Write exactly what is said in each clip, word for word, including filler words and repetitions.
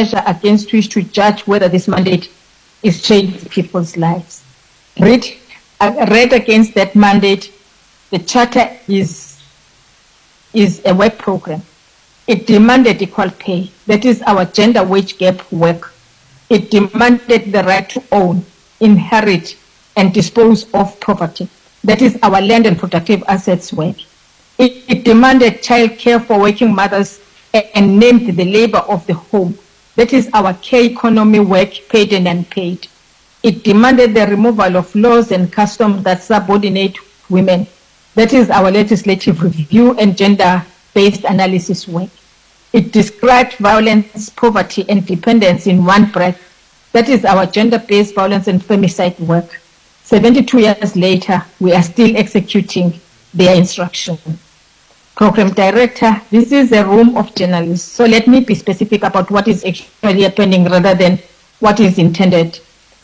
measure against which to judge whether this mandate is changing people's lives. Read, uh, read against that mandate, the Charter is, is a work program. It demanded equal pay. That is our gender wage gap work. It demanded the right to own, inherit, and dispose of property. That is our land and productive assets work. It, it demanded child care for working mothers and, and named the labor of the home. That is our care economy work, paid and unpaid. It demanded the removal of laws and customs that subordinate women. That is our legislative review and gender-based analysis work. It described violence, poverty, and dependence in one breath. That is our gender-based violence and femicide work. seventy-two years later, we are still executing their instruction. Program Director, this is a room of journalists, so let me be specific about what is actually happening rather than what is intended.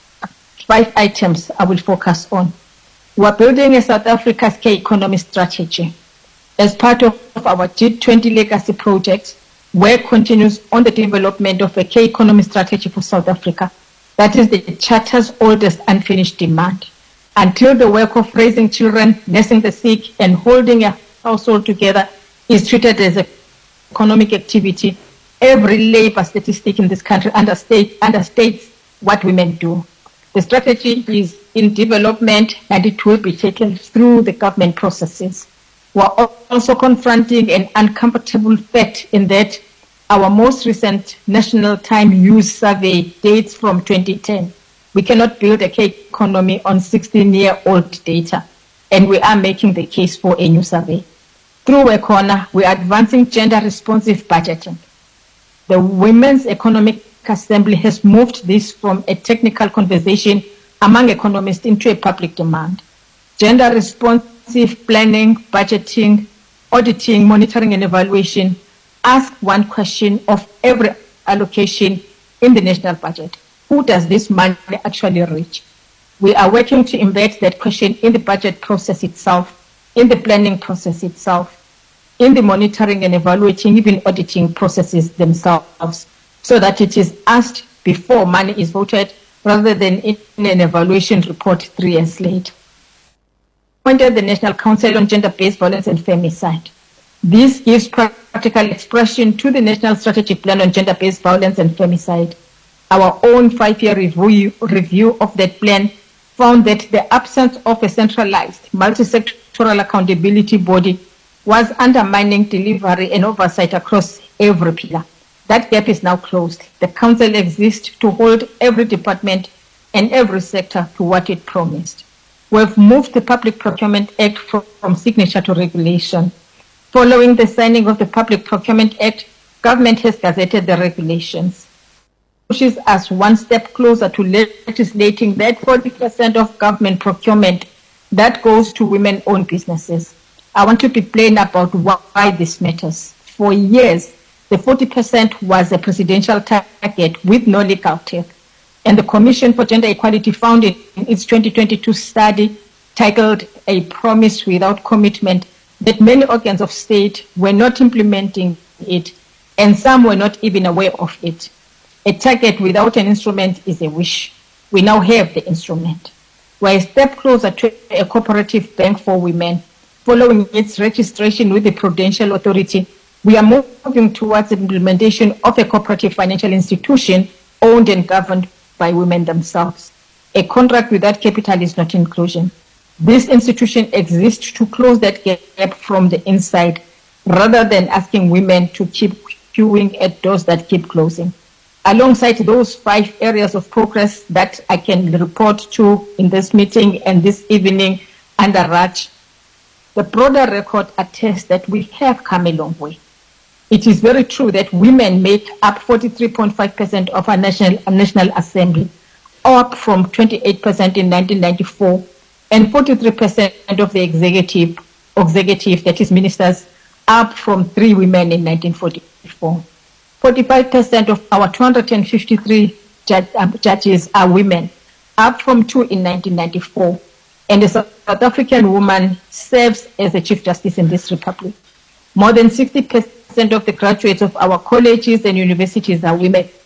Five items I will focus on. We are building a South Africa's care economy strategy. As part of our G twenty legacy project, work continues on the development of a care economy strategy for South Africa. That is the Charter's oldest unfinished demand. Until the work of raising children, nursing the sick, and holding a household together is treated as an economic activity, every labor statistic in this country understates, understates what women do. The strategy is in development and it will be taken through the government processes. We are also confronting an uncomfortable fact in that our most recent National Time Use Survey dates from twenty ten. We cannot build a care economy on sixteen-year-old data, and we are making the case for a new survey. Through Wekona, we are advancing gender-responsive budgeting. The Women's Economic Assembly has moved this from a technical conversation among economists into a public demand. Gender-responsive planning, budgeting, auditing, monitoring, and evaluation ask one question of every allocation in the national budget. Who does this money actually reach? We are working to embed that question in the budget process itself, in the planning process itself, in the monitoring and evaluating, even auditing processes themselves, so that it is asked before money is voted rather than in an evaluation report three years later. Appointed the National Council on Gender-Based Violence and Femicide. This gives practical expression to the National Strategic Plan on Gender-Based Violence and Femicide. Our own five-year review, review of that plan found that the absence of a centralized, multi-sectoral accountability body was undermining delivery and oversight across every pillar. That gap is now closed. The Council exists to hold every department and every sector to what it promised. We've moved the Public Procurement Act from, from signature to regulation. Following the signing of the Public Procurement Act, government has gazetted the regulations. Pushes us one step closer to legislating that forty percent of government procurement that goes to women-owned businesses. I want to be plain about why this matters. For years, the forty percent was a presidential target with no legal teeth. And the Commission for Gender Equality found in its twenty twenty-two study titled A Promise Without Commitment that many organs of state were not implementing it, and some were not even aware of it. A target without an instrument is a wish. We now have the instrument. We're a step closer to a cooperative bank for women. Following its registration with the Prudential Authority, we are moving towards the implementation of a cooperative financial institution owned and governed by women themselves. A contract without capital is not inclusion. This institution exists to close that gap from the inside, rather than asking women to keep queuing at doors that keep closing. Alongside those five areas of progress that I can report to in this meeting and this evening under Raj, the broader record attests that we have come a long way. It is very true that women make up forty-three point five percent of our National, National Assembly, up from twenty-eight percent in nineteen ninety-four, and forty-three percent of the executive, executive, that is ministers, up from three women in nineteen forty-four. forty-five percent of our two hundred fifty-three judge, uh, judges are women, up from two in nineteen ninety-four. And a South African woman serves as a Chief Justice in this republic. More than sixty percent of the graduates of our colleges and universities are women.